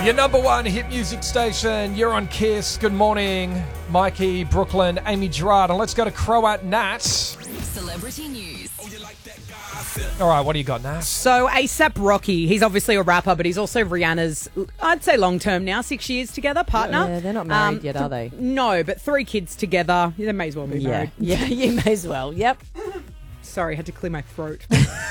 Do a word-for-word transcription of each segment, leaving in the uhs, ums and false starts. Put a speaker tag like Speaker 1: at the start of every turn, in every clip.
Speaker 1: Your number one hit music station. You're on Kiss. Good morning, Mikey, Brooklyn, Amy Gerard. And let's go to Croat Nat.
Speaker 2: Celebrity news.
Speaker 1: All right, what do you got, Nat?
Speaker 3: So ASAP Rocky, he's obviously a rapper, but he's also Rihanna's, I'd say long term now, six years together, partner.
Speaker 4: Yeah, they're not married
Speaker 3: Um,
Speaker 4: yet, are they?
Speaker 3: No, but three kids together. They may as well be
Speaker 4: Yeah,
Speaker 3: married.
Speaker 4: yeah, you may as well. Yep.
Speaker 3: Sorry, I had to clear my throat.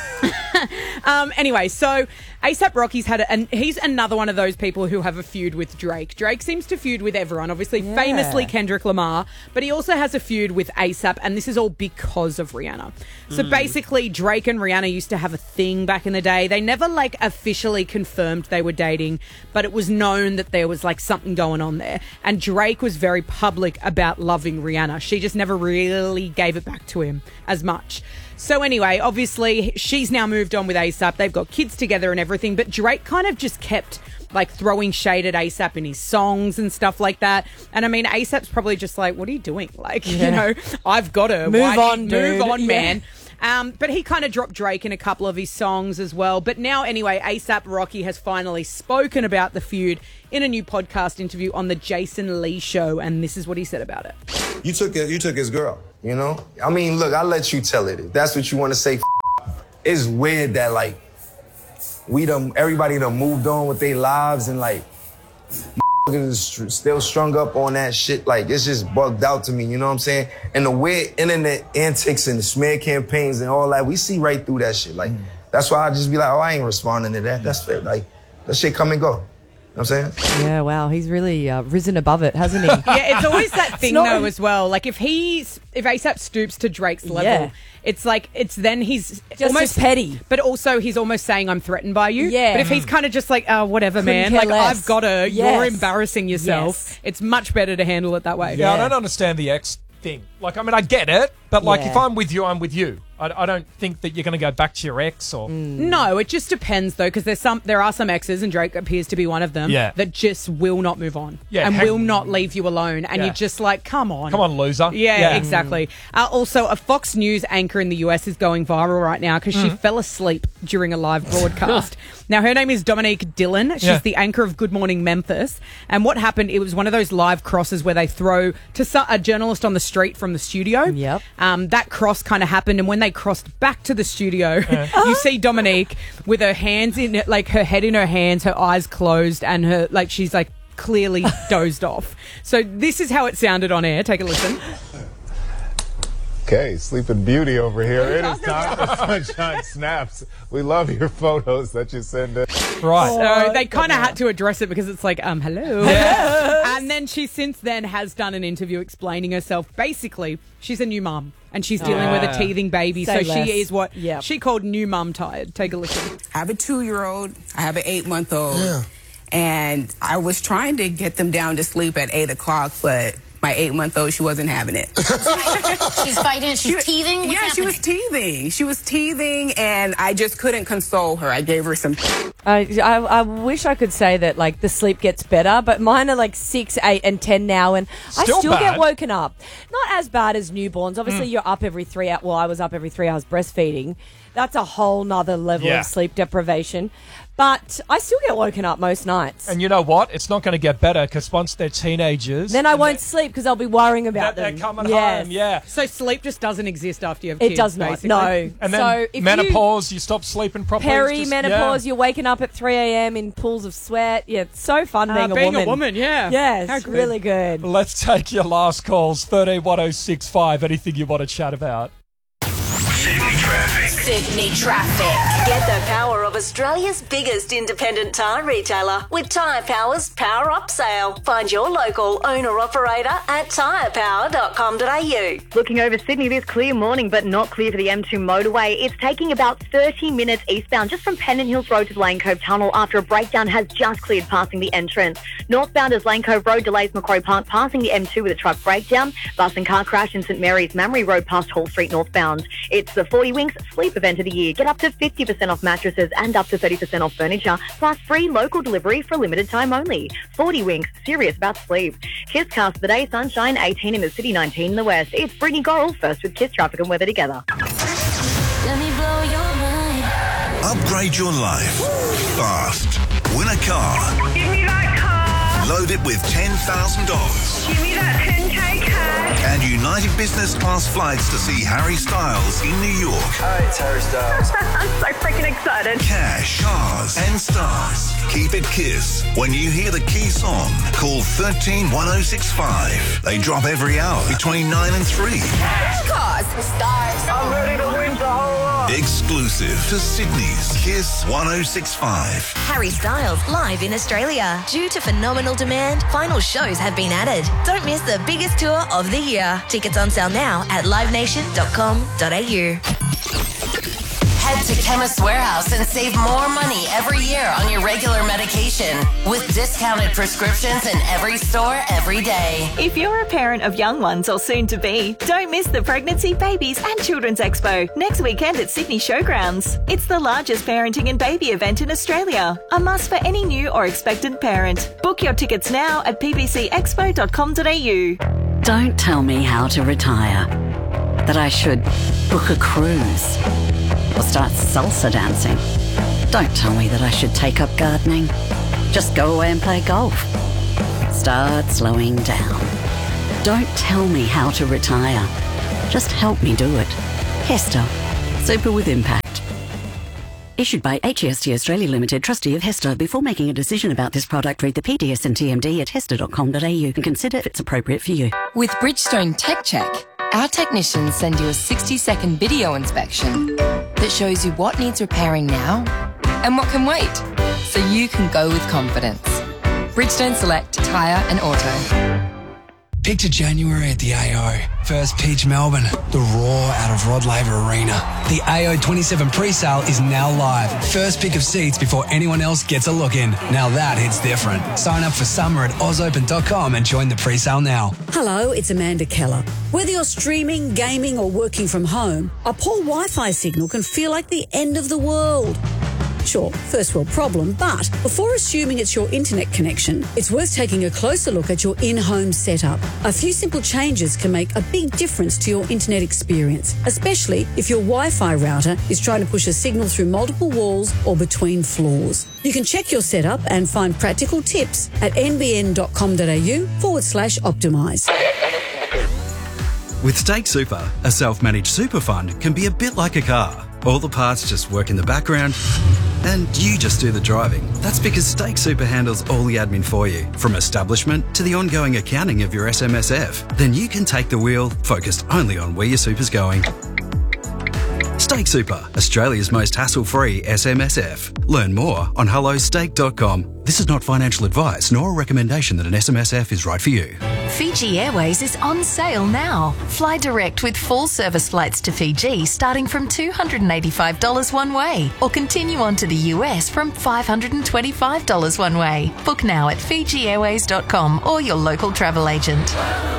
Speaker 3: um, anyway, so ASAP Rocky's had a, and he's another one of those people who have a feud with Drake. Drake seems to feud with everyone, obviously,
Speaker 4: Yeah.
Speaker 3: famously Kendrick Lamar, but he also has a feud with ASAP, and this is all because of Rihanna. So basically, Drake and Rihanna used to have a thing back in the day. They never like officially confirmed they were dating, but it was known that there was like something going on there. And Drake was very public about loving Rihanna. She just never really gave it back to him as much. So anyway, obviously, she's now moved on with ASAP. They've got kids together and everything, but Drake kind of just kept like throwing shade at ASAP in his songs and stuff like that. And I mean, ASAP's probably just like, what are you doing? Like,
Speaker 4: Yeah.
Speaker 3: you know, I've got to
Speaker 4: Move
Speaker 3: Why do you-
Speaker 4: on,
Speaker 3: move
Speaker 4: dude.
Speaker 3: on,
Speaker 4: Yeah.
Speaker 3: man. Um, but he kind of dropped Drake in a couple of his songs as well. But now, anyway, ASAP Rocky has finally spoken about the feud in a new podcast interview on the Jason Lee Show, and this is what he said about it.
Speaker 5: You took it, you took his girl, you know? I mean, look, I'll let you tell it. If that's what you want to say, f- it's weird that, like, we done, everybody done moved on with their lives and, like, is still strung up on that shit. Like, it's just bugged out to me, you know what I'm saying? And the weird internet antics and the smear campaigns and all that, we see right through that shit. Like, that's why I just be like, oh, I ain't responding to that. That's fair. Like, that shit come and go. You know what I'm saying?
Speaker 4: Yeah, wow. He's really uh, risen above it, hasn't he?
Speaker 3: Yeah, it's always that thing
Speaker 4: not-
Speaker 3: though as well. Like if he's if ASAP stoops to Drake's level,
Speaker 4: Yeah.
Speaker 3: it's like it's then he's
Speaker 4: Just
Speaker 3: almost
Speaker 4: as petty.
Speaker 3: but also he's almost saying I'm threatened by you.
Speaker 4: Yeah.
Speaker 3: But if he's kind of just like, oh, whatever,
Speaker 4: Couldn't
Speaker 3: man.
Speaker 4: care
Speaker 3: Like
Speaker 4: less.
Speaker 3: I've got to. You're
Speaker 4: Yes.
Speaker 3: embarrassing yourself.
Speaker 4: Yes.
Speaker 3: It's much better to handle it that way.
Speaker 1: Yeah, I
Speaker 4: Yeah.
Speaker 1: don't understand the ex thing. Like, I mean, I get it, but like,
Speaker 4: Yeah.
Speaker 1: if I'm with you, I'm with you. I, I don't think that you're going to go back to your ex or.
Speaker 3: No, it just depends though, because there's some there are some exes, and Drake appears to be one of them.
Speaker 1: Yeah.
Speaker 3: That just will not move on.
Speaker 1: Yeah,
Speaker 3: and
Speaker 1: heck-
Speaker 3: will not leave you alone, and
Speaker 1: Yeah.
Speaker 3: you're just like, come on,
Speaker 1: Come on, loser.
Speaker 3: Yeah, exactly. Uh, also, a Fox News anchor in the U S is going viral right now because she
Speaker 1: Mm.
Speaker 3: fell asleep during a live broadcast. Now, her name is Dominique Dillon. She's
Speaker 1: Yeah.
Speaker 3: the anchor of Good Morning Memphis. And what happened, it was one of those live crosses where they throw to so- a journalist on the street from the studio.
Speaker 4: Yep.
Speaker 3: Um, that cross kind of happened, and when they crossed back to the studio, you see Dominique with her hands in, like her head in her hands, her eyes closed, and her, like, she's like clearly dozed off. So this is how it sounded on air. Take a listen.
Speaker 6: Okay, Sleeping Beauty over here. It is time for Sunshine Snaps. We love your photos that you send us.
Speaker 1: Right.
Speaker 3: So they kind of had to address it because it's like, um, hello. And then she since then has done an interview explaining herself. Basically, she's a new mum and she's dealing with a
Speaker 1: Yeah.
Speaker 3: teething baby.
Speaker 4: Say
Speaker 3: so
Speaker 4: less.
Speaker 3: she is what
Speaker 4: Yep.
Speaker 3: she called new mum tired. Take a listen.
Speaker 7: I have a two-year-old. I have an eight-month-old. And I was trying to get them down to sleep at eight o'clock, but my eight-month-old, she wasn't having it.
Speaker 2: She's fighting. She's teething. What's
Speaker 7: yeah, she was
Speaker 2: happening?
Speaker 7: teething. She was teething, and I just couldn't console her. I gave her some.
Speaker 4: I, I I wish I could say that like the sleep gets better, but mine are like six, eight, and ten now, and
Speaker 1: Still
Speaker 4: I still
Speaker 1: bad.
Speaker 4: get woken up. Not as bad as newborns. Obviously, you're up every three hours. Well, I was up every three hours breastfeeding. That's a whole nother level
Speaker 1: Yeah.
Speaker 4: of sleep deprivation. But I still get woken up most nights.
Speaker 1: And you know what? It's not going to get better because once they're teenagers,
Speaker 4: then I
Speaker 1: and
Speaker 4: won't sleep because I'll be worrying about
Speaker 1: they're,
Speaker 4: them.
Speaker 1: they're coming
Speaker 4: Yes.
Speaker 1: home. Yeah.
Speaker 3: So sleep just doesn't exist after you have
Speaker 4: It
Speaker 3: kids.
Speaker 4: does not.
Speaker 3: basically.
Speaker 4: No.
Speaker 1: And then
Speaker 4: so if
Speaker 1: menopause, you, stop sleeping properly.
Speaker 4: You,
Speaker 1: It's just-
Speaker 4: perimenopause,
Speaker 1: yeah.
Speaker 4: you're waking up at three a.m. in pools of sweat. Yeah, it's so fun
Speaker 3: Uh,
Speaker 4: being,
Speaker 3: being
Speaker 4: a
Speaker 3: a woman, yeah.
Speaker 4: Yes,
Speaker 3: How
Speaker 4: it's
Speaker 3: good.
Speaker 4: really good.
Speaker 1: Let's take your last calls. thirteen one oh six five. Anything you want to chat about?
Speaker 8: Sydney traffic.
Speaker 2: Sydney traffic.
Speaker 9: Get the power of Australia's biggest independent tyre retailer with Tyre Power's Power Up Sale. Find your local owner-operator at tyre power dot com dot a u.
Speaker 10: Looking over Sydney, it is clear morning, but not clear for the M two motorway. It's taking about thirty minutes eastbound just from Pennant Hills Road to the Lane Cove Tunnel after a breakdown has just cleared passing the entrance. Northbound as Lane Cove Road delays Macquarie Park passing the M two with a truck breakdown. Bus and car crash in St Mary's Mamre Road past Hall Street northbound. It's the forty Winks Sleep Event of the Year. Get up to fifty percent off mattresses and up to thirty percent off furniture, plus free local delivery for a limited time only. forty Winks, serious about sleep. Kiss Cast of the day, sunshine eighteen in the city, nineteen in the west. It's Brittany Gorrell first with Kiss Traffic and Weather together.
Speaker 8: Upgrade your life fast. Win a car.
Speaker 11: Give me that car.
Speaker 8: Load it with ten thousand dollars.
Speaker 11: Give me that ten K cash.
Speaker 8: And United Business Class flights to see Harry Styles in New York.
Speaker 5: Hi, it's Harry Styles.
Speaker 11: I'm so freaking excited.
Speaker 8: Cash, cars, and stars. Keep it Kiss. When you hear the key song, call one three one oh six five. They drop every hour between nine and three.
Speaker 2: Cars, stars.
Speaker 11: I'm ready to win the whole lot.
Speaker 8: Exclusive to Sydney's Kiss one oh six five.
Speaker 12: Harry Styles live in Australia. Due to phenomenal demand, final shows have been added. Don't miss the biggest tour of the year. Tickets on sale now at live nation dot com dot a u.
Speaker 2: Head to Chemist Warehouse and save more money every year on your regular medication with discounted prescriptions in every store every day.
Speaker 13: If you're a parent of young ones or soon to be, don't miss the Pregnancy, Babies and Children's Expo next weekend at Sydney Showgrounds. It's the largest parenting and baby event in Australia, a must for any new or expectant parent. Book your tickets now at p b c expo dot com dot a u.
Speaker 14: Don't tell me how to retire. That I should book a cruise or start salsa dancing. Don't tell me that I should take up gardening. Just go away and play golf. Start slowing down. Don't tell me how to retire. Just help me do it. Hester. Super with impact. Issued by H E S T Australia Limited, trustee of Hester. Before making a decision about this product, read the P D S and T M D at hester dot com dot a u and consider if it's appropriate for you.
Speaker 15: With Bridgestone Tech Check, our technicians send you a sixty second video inspection that shows you what needs repairing now and what can wait, so you can go with confidence. Bridgestone Select Tyre and Auto.
Speaker 16: Pick to January at the A O. First pitch Melbourne, the roar out of Rod Laver Arena. The A O twenty-seven pre-sale is now live. First pick of seats before anyone else gets a look in. Now that hits different. Sign up for summer at oz open dot com and join the pre-sale now.
Speaker 17: Hello, it's Amanda Keller. Whether you're streaming, gaming or working from home, a poor Wi-Fi signal can feel like the end of the world. Sure, first world problem, but before assuming it's your internet connection, it's worth taking a closer look at your in-home setup. A few simple changes can make a big difference to your internet experience, especially if your Wi-Fi router is trying to push a signal through multiple walls or between floors. You can check your setup and find practical tips at n b n dot com dot a u forward slash optimise.
Speaker 18: With Stake Super, a self-managed super fund can be a bit like a car. All the parts just work in the background and you just do the driving. That's because Stake Super handles all the admin for you, from establishment to the ongoing accounting of your S M S F. Then you can take the wheel, focused only on where your super's going. Stake Super, Australia's most hassle-free S M S F. Learn more on hello stake dot com. This is not financial advice nor a recommendation that an S M S F is right for you.
Speaker 12: Fiji Airways is on sale now. Fly direct with full service flights to Fiji starting from two hundred eighty-five dollars one way, or continue on to the U S from five hundred twenty-five dollars one way. Book now at fiji airways dot com or your local travel agent.